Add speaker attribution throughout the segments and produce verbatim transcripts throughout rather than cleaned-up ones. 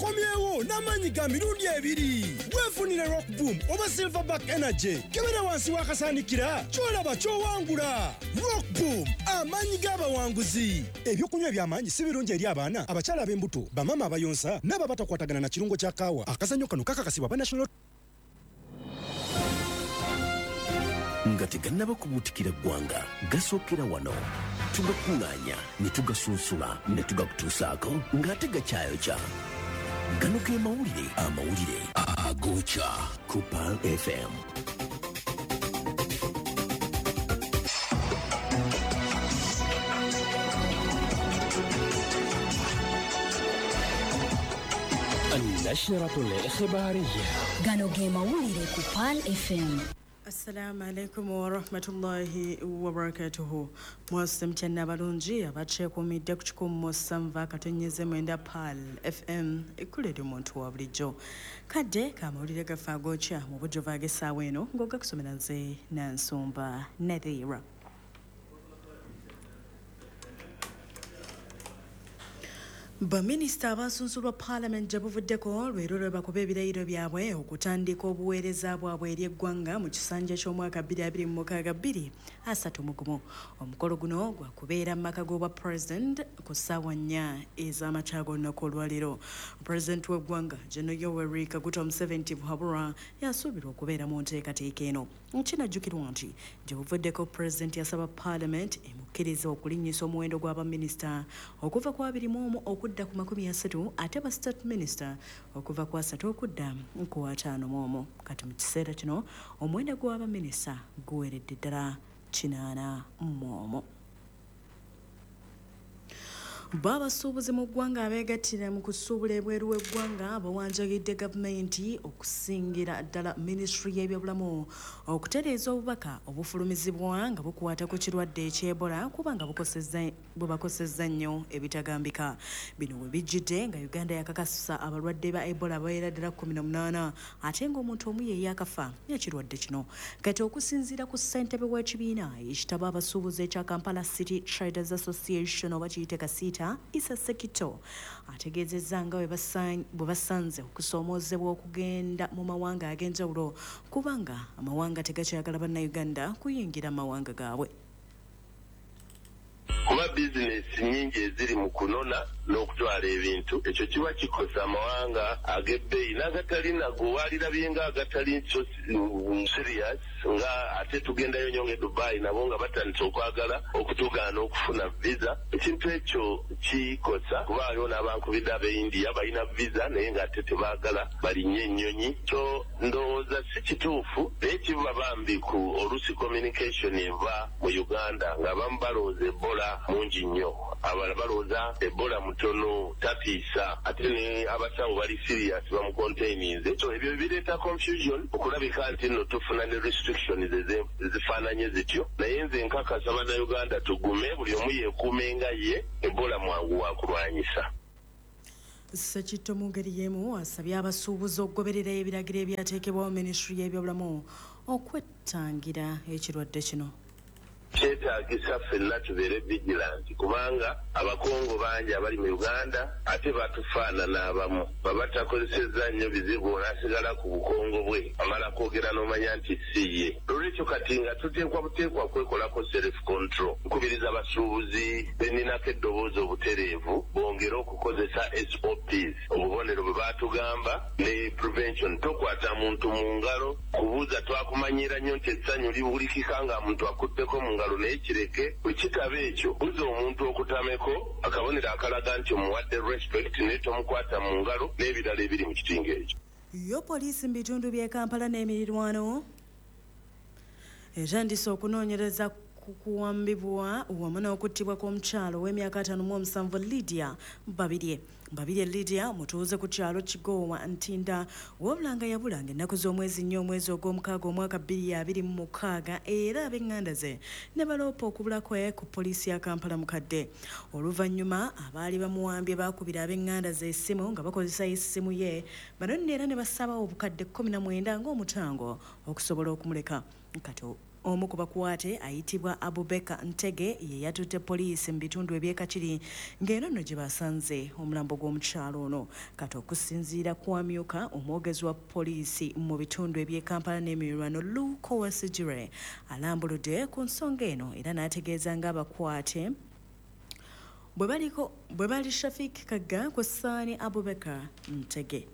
Speaker 1: akomyewo n'amanyi ga mirundi ebiri. Weefunire Rock Boom oba Silverback Energy. Kebera wansi wakasanikira kyolaba kyowangula. Rock Boom amanyi g'abawanguzi. Ebyokunywa by'amaanyi si birungi eri abaana, abakyala ab'embuto, bamama abayonsa n'abo abatakwatagana na kirungo kya kaawa. Akazannyo kano kakakasibwa ba National
Speaker 2: nga tegannaba kubuutikira ggwanga gasookera wano tugakuŋŋaanya ne tugasunsula ne tugakutuusaako ng'ate gakyayokya. Gano ge mawulire amawulire agookya ku Pearl F M.
Speaker 3: النشرة الإخبارية
Speaker 4: gano ge mawulire ku Pearl F M.
Speaker 5: Assalamu alaikum wa rahmatullahi wa barakatuhu. Mwasem chana balunji abache kumide kuchikumu samva katonyeze mwenda Pearl F M ikuledi muntu wa bulijjo. Kadde kamawulire gafagocha mu bujjo vage saweno ngoga kusomera nze na nsumba Nadira. Baminisita abasunsulwa Parliament jabuvuddeko lwero lwe bakuba ebirayiro byabwe okutandika obuweereza bwabwe eri eggwanga mu kisanja ky'omwaka bbiri abiri mu mukaaga bbiri asatu mu gumu. Omukolo guno gwakubeera mu maka g'obwa President ku ssaawa nnya ez'amakya g'olunaku olwaleero. President w'eggwanga General Yoweri Kaguta Museveni Buhabura yasuubirwa okubeera mu nteekateeka eno. Kinajjukirwa nti jabuvuddeko President yasaba Parliament emukkiriza okulinnyisa omuwendo gw'abaminisita okuva ku abiri mu omu okudda ku makumi asatu ate ba State Minister okuva ku asatu okudda ku ataano mu omu. Kati mu kiseera kino omuwendo gw'abaminisita guweredde ddala kinaana mu omu. Babasuubuzi mu ggwanga abeegattira mu kusuubula ebweru w'eggwanga bawanjagidde gavumenti okusingira ddala Ministry y'ebyobulamu okutereeza obubaka obufulumizibwa nga bukwata ku kirwadde eky'Ebola kubanga bubakosezza nnyo ebitagambika. Bino bwe bijjidde nga Uganda yakakasa abalwadde ba Ebola babeera ddala kumi na munaana ate ng'omuntu omu ye yakafa ekirwadde kino. Kati okusinziira ku ssentebe w'ekibiina ekitaba abasuubuzi ekya Kampala City Traders Association oba kiyite Kasiita Isa Sekito ategeezezza nga bwe basanze okusoomoozebwa okugenda mu mawanga ag'enjawulo kubanga amawanga tegakyagala bannayuganda kuyingira mu mawanga gaabwe.
Speaker 6: Kuba bizinesi nyingi eziri mu kunona n'okutwala ebintu ekyo kiba kikosa amawanga ag'ebbeeyi n'agatali nago walirabye nga agatali so serious nga ate tugendayo nnyo nge Dubai nabo nga batandise okwagala okutugaana okufuna visa. Ekintu ekyo kikosa kuba waliwo n'abankubidde ab'India balina visa naye ng'ate tebaagala balinnya ennyonyi. So ndowooza si kituufu naye kiba bambi ku olusi communication eva mu Uganda ng'abamu balowooza Ebola mungi nnyo, abalala balowooza Ebola mutono tatiisa ate ne abasawo bali serious bamucontaininze. So ebyo bireeta confusion okulabika nti nno tufuna ne restrictions ezifaananye zityo, naye nze nkakasa bannayuganda tugume buli omu yeekuume nga ye Ebola mwangu wa kulwanyisa.
Speaker 5: Sekitto mu ngeri y'emu asabye abasuubuzi okugoberera ebiragiro ebyateekebwawo Ministry y'ebyobulamu okwettangira ekirwadde kino.
Speaker 6: Kyetaagisa ffenna tubeere vigilant kubanga abakongo bangi abali mu Uganda ate batufaanana abamu baba takozesezza nnyo bizibu olaasigala ku bukongo bwe amala kwogera n'omanya nti si ye. Olwekyo kati nga tuteekwa buteekwa kwekolako self control. Nkubiriza abasuubuzi beninako eddoboozi obutereevu bongere okukozesa S O Ps obubonero bwe baatugamba ne prevention. Tokwata muntu mu ngalo kubuuza twakumanyiira nnyo nti essanyu liwulikika nga muntu akutteko mu ngalo naye kireke wekitaba ekyo buza omuntu okutameko akabonero akalaga nti omuwadde respect naye tomukwata mu ngalo n'ebirala ebiri mu kitinga ekyo.
Speaker 5: Yo poliisi mu bitundu by'e Kampala n'emirirwano etandise okunoonyereza kukuwambibwa wamu n'okuttibwa kw'omukyalo w'emyaka ataano mu omusanvu Lydia Babirye. Babirye Lydia mutuuze ku kyalo Kigowa Ntinda wabula yabulanga ennaku z'omwezi nnyo omwezi ogw'omukaaga omwaka bbiri abiri mu mukaaga era ab'eŋŋanda ze ne baloopa okubula kwe ku poliisi ya Kampala mukadde. Oluvannyuma abaali bamuwambye baakubira ab'eŋŋanda ze essimu nga bakozesa essimu ye bano era ne basaba obukadde kkumi na mwenda ng'omutango okusobola okumuleka. Kati omu ku bakwate ayitibwa Abubeka Ntege ye yatutte poliisi mu bitundu eby'ekakiri ng'eno nno gye basanze omulambo gw'omukyalo ono. Kati okusinziira ku amyuka omwogezi wa poliisi mu bitundu eby'e Kampala n'emiriraano Luko Wasigire alambuludde ku nsonga eno era n'ategeeza ng'abakwate bwe baliko bwe bali Shafik Kagga ku ssaani Abubeka Ntege.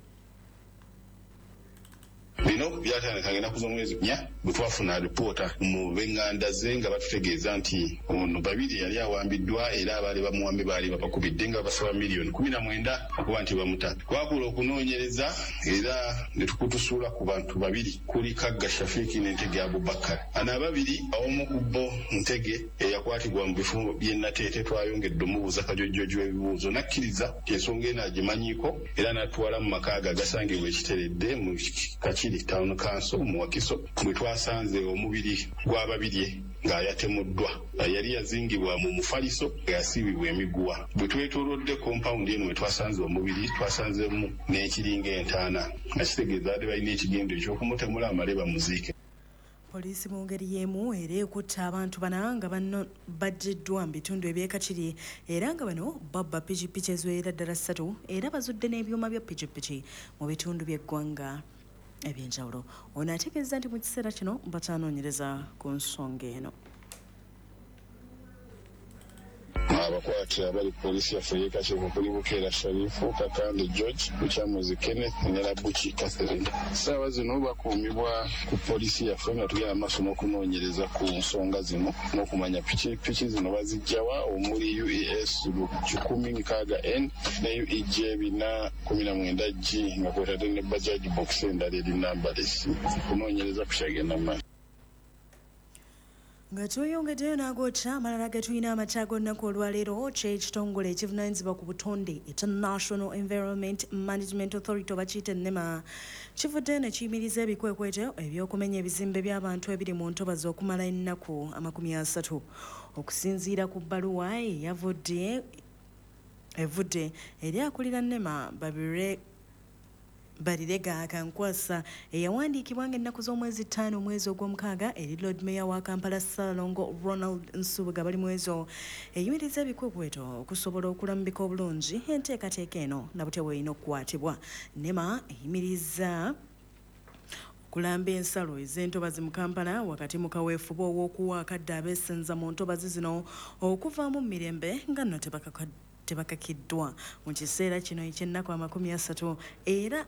Speaker 7: Bino byatandika ng'ennaku z'omwezi nnya bwe twafuna alipoota mu b'eŋŋanda ze nga batutegeeza nti ono babiri yali awambiddwa era abaali bamuwambye baali babakubidde nga basaba miliyoni kumi na mwenda okuba nti bamuta. Twakola okunoonyereza era ne tukutusuula ku bantu babiri kuli Kagga Shafiki ne Ntege Abubakar. Ano ababiri awomu ku bo Ntege eyakwatibwa mu bifo by'e Nateete twayongedde omubuuza kajojjojo w'ebibuuzo n'akkiriza nti ensonga eno agimanyiiko era n'atwala mu maka ge agasangibwa ekiteredde mu Kakiri Town Council mu Wakiso bwe twasanze omubiri gw'ababiri ng'ayatemuddwa yali yazingibwa mu mufaliso nga yasiibibwa emiguwa. Bwe twetoolodde compound eno we twasanze omubiri twasanzemu n'ekiringa entaana nga kitegeeza ate balina ekigendo eky'okumutemula amale bamuziike.
Speaker 5: Poliisi mu ngeri y'emu era ekutte abantu bana nga banno baggiddwa mu bitundu eby'ekakiri era nga bano babba pikipiki eziwerera ddala ssatu era bazudde n'ebyuma bya pikipiki mu bitundu by'eggwanga ebyenjawulo. Ono ategeeza nti mu kiseera kino bakyanoonyereza ku nsonga eno.
Speaker 7: Abakwate abali poliisi yaffe y'ekakiri okuli Bukeera Sharifu, Kakande George, Bukyamuzi Kenneth ne Labuki Catherine. Ssaawa zino bakuumibwa ku poliisi yaffe nga tugenda maaso n'okunoonyereza ku nsonga zino n'okumanya piki zino bazijjawa omuli U E S kikumi nkaaga N ne U E G bina kumi na mwenda G nga kwetadde ne Bajaj box endala eri nambalesi. Kunoonyereza kukyagenda maaso.
Speaker 5: Nga tweyongeddeyo n'agoota amalala ge tulina amakya g'olunaku olwaleero ky'ekitongole ekivunaanyizibwa ku butonde International Environment Management Authority oba kiyite NEMA kivudde ne kiyimiriza ebikwekweto eby'okumenya ebizimbe by'abantu ebiri mu ntobazi okumala ennaku amakumi asatu. Okusinziira ku bbaluwa eyavudde evudde eri akulira NEMA babire Barirega Akankwasa eyawandiikibwa ng'ennaku z'omwezi ttaano omwezi ogw'omukaaga eri Lord Mayor wa Kampala Ssalongo Ronald Nsubuga bali mwezo eyimiriza ebikwekweto okusobola okulambika obulungi enteekateeka eno na butya bw'erina okukwatibwa. NEMA eyimiriza kulamba ensalo ez'entobazi mu Kampala wakati mu kaweefuba ow'okuwa akadde abeesenza mu ntobazi zino okuvaamu mirembe nga nno tebakakadde tebakakiddwa mu kiseera kino eky'ennaku amakumi asatu era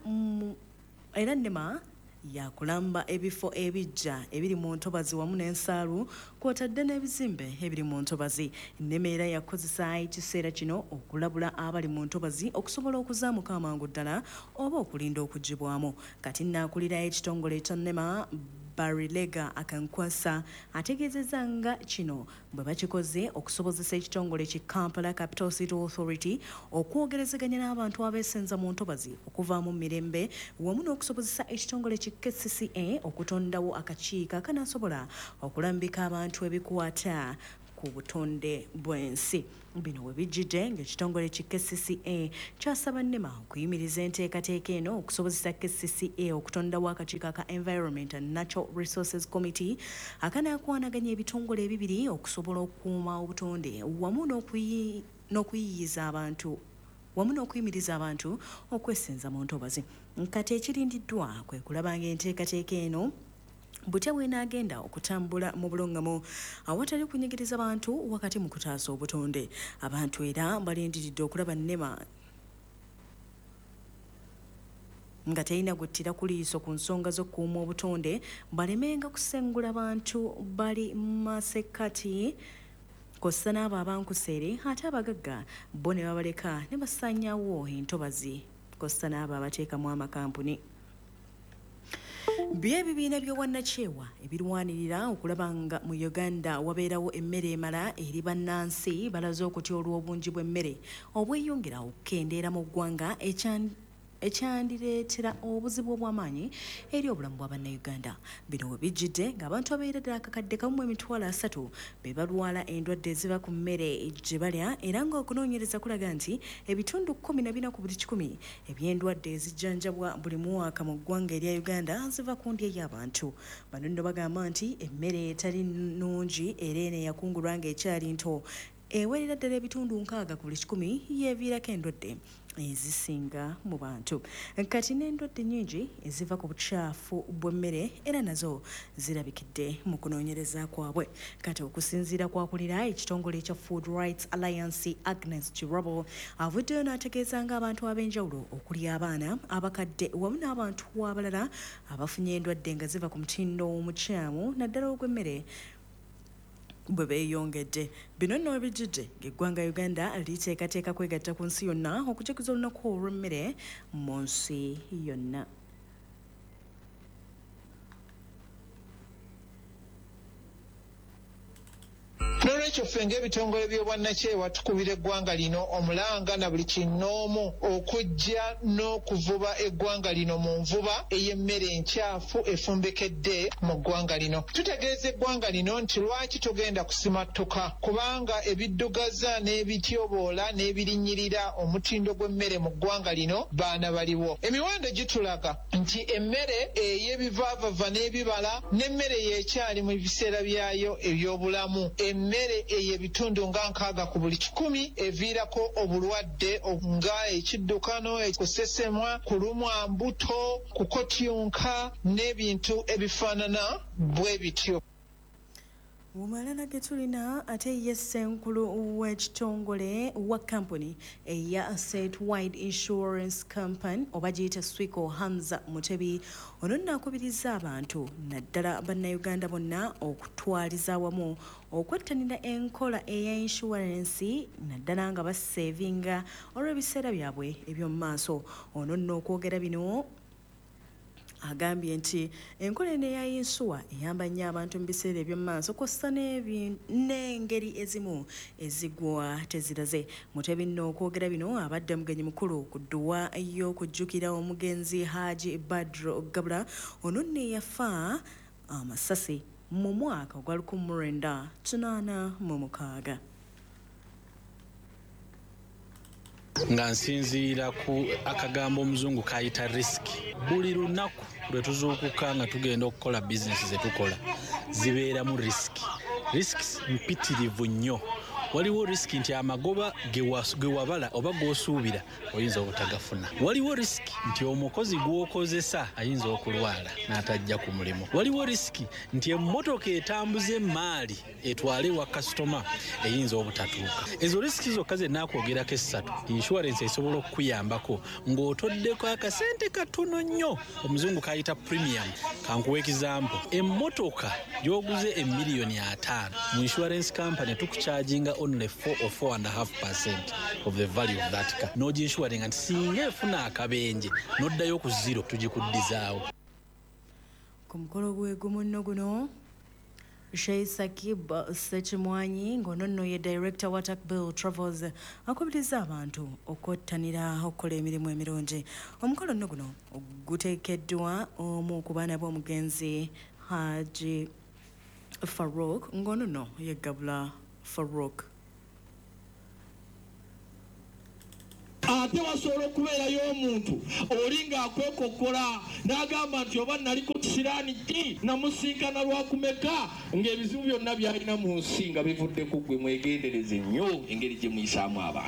Speaker 5: era NEMA yakulamba ebifo ebijja ebiri mu ntobazi wamu n'ensaalu kw'otadde n'ebizimbe ebiri mu ntobazi. NEMA era yakozesa ekiseera kino okulabula abali mu ntobazi okusobola okuzaamuka amangu ddala oba okulinda okugibwamu. Kati naakulira ekitongole kya NEMA Barilega Akankwasa ategeezezza nga kino bwe bakikoze okusobozesa ekitongole ki Kampala Capital City Authority okwogerezeganya n'abantu abeesenza mu ntobazi okuvaamu mirembe wamu n'okusobozesa ekitongole ki K C C A okutondawo akakiiko akanaasobola okulambika abantu ebikwata ku butonde bw'ensi. Bino we bijjidde ng'ekitongole ki K C C A kyasaba NEMA okuyimiriza enteekateeka eno okusobozesa K C C A okutondawo akakiiko aka Environment and Natural Resources Committee akanaakwanaganya ebitongole ebibiri okusobola okukuuma obutonde wamu n'okuyiyiza abantu wamu n'okuyimiriza abantu okwesenza mu ntobazi. Kati ekirindiddwa kwe kulaba ng'enteekateeka eno butya bw'enaagenda okutambula mu bulongamu awatali kunyigiriza bantu wakati mu kutaasa obutonde. Abantu era balindiridde okulaba NEMA nga terina guttira ku liiso ku nsonga z'okukuuma obutonde balemenga kusengula bantu bali masekkati kw'ossa n'abo abankuseere ate abagagga bo ne babaleka ne basaanyaawo entobazi kw'ossa n'abo abateekamu amakampuni. By'ebibiina by'obwannakyewa ebirwanirira okulaba nga mu Uganda wabeerawo emmere emala eri bannansi balaze okutya olw'obungi bw'emmere obweyongera okukendeera mu ggwanga ekyandireetera obuzibu obw'amaanyi eri obulamu bw'Abannayuganda. Bino we bijjidde ng'abantu abeera ddala akakadde kamu mu emitwalo asatu be balwala endwadde eziva ku mmere gye balya, era ng'okunoonyereza kulaga nti ebitundu kkumi na bina ku buli kikumi eby'endwadde ezijjanjabwa buli mwaka mu ggwanga erya Uganda ziva ku ndya y'abantu. Bano nno bagamba nti emmere etali nnungi era eno eyakungulwa ng'ekyali nto ewerera ddala ebitundu nkaaga ku buli kikumi yeeviirako endwadde ezisinga mu bantu. Kati n'endwadde nnyingi eziva ku bukyafu bw'emmere era nazo zirabikidde mu kunoonyereza kwabwe. Kati okusinziira kwakulira ekitongole ekya Food Rights Alliance, Agnes Kirabo avuddeyo n'ategeeza ng'abantu ab'enjawulo okuli abaana, abakadde wamu n'abantu abalala abafunye endwadde nga ziva ku mutindo omukyamu naddala ogw'emmere bwe beeyongedde. Bino nno ebijjidde ng'eggwanga Uganda liteekateeka kwegatta ku nsi yonna okujaguza olunaku olw'emmere mu nsi yonna.
Speaker 8: N'olwekyo ffe ng'ebitongole by'obwannakyewa tukubira eggwanga lino omulanga na buli kinnoomu okujja n'okuvuba eggwanga lino mu nvuba ey'emmere enkyafu efumbekedde mu ggwanga lino. Tutegeeza eggwanga lino nti lwaki togenda kusimattuka, kubanga ebiddugaza n'ebityoboola n'ebirinyirira omutindo gw'emmere mu ggwanga lino baana baliwo. Emiwendo gitulaga nti emmere ey'ebivaavava n'ebibala n'emmere yeekyali mu biseera byayo eby'obulamu. Emmere ey'ebitundu nga nkaaga ku buli kikumi eviirako obulwadde nga ekiddukano, kusesemwa, kulumwa mbuto, kukotyunka n'ebintu ebifaanana bwe bityo.
Speaker 5: Mu malala ge tulina ate ye ssenkulu w'ekitongole wa kampuni eya Statewide Insurance Company oba giyita Swico, Hamza Mutebi, ono nno akubiriza abantu naddala Bannayuganda bonna okutwaliza awamu okwettanira enkola eya inshuwarensi naddala nga baseevinga olw'ebiseera byabwe eby'omu maaso. Ono nno okwogera bino agambye nti enkola eno eya yinsuwa eyamba nnyo abantu mu biseera eby'omu maaso kw'ossa n'engeri ezimu ezigwa teziraze. Mutebi nno okwogera bino abadde mugenyi mukulu ku dduwa y'okujjukira omugenzi Haji Badru Gabula, ono nno yafa amasasi mu mwaka ogwa lukumi mu lwenda kinaana mu mukaaga.
Speaker 9: Nga nsinziira ku akagambo omuzungu kayita risiki. Buli lunaku lwe tuzuukuka nga tugenda okukola bizinesi ze tukola zibeeramu risiki. Risiki mpitirivu nnyo. Waliwo risiki nti amagoba ge wabala oba g'osuubira oyinza obutagafuna. Waliwo risiki nti omukozi gw'okozesa ayinza okulwala n'atajja ku mulimu. Waliwo risiki nti emmotoka etambuza emmaali etwale wa kasitoma eyinza obutatuuka. Ezo risiki zokka ze nnaakwogerako essatu inshuwarensi esobola okukuyambako ng'otoddeko akasente katono nnyo. Omuzungu kayita premium. Kankuwa ekizampo, emmotoka gy'oguze emiliyoni ataano mu inshuwarensi kampani tukukyajinga only four or four and a half percent of the value of that car. No ginsuwaringa nti singa efuna akabenje noddayo ku zero tugikuddizaawo.
Speaker 5: Ku mukolo gw'egumu nno guno Sheikh Sakib Sekimwanyi ng'ono nno ye Director wa Takbill Travels akubiriza abantu okwettanira okukola emirimu emirungi. Omukolo nno guno guteekeddwa omu ku baana b'omugenzi Haji Farouk ng'ono nno ye Gabula Farouk.
Speaker 10: Ate wasobola okubeerayo omuntu oli ng'akwekokkola n'agamba nti oba naliko kisiraani ki namusinkana lwakumeka ng'ebizibu byonna by'alina mu nsi nga bivudde ku ggwe. Mwegendereze nnyo engeri gye muyisaamu abantu.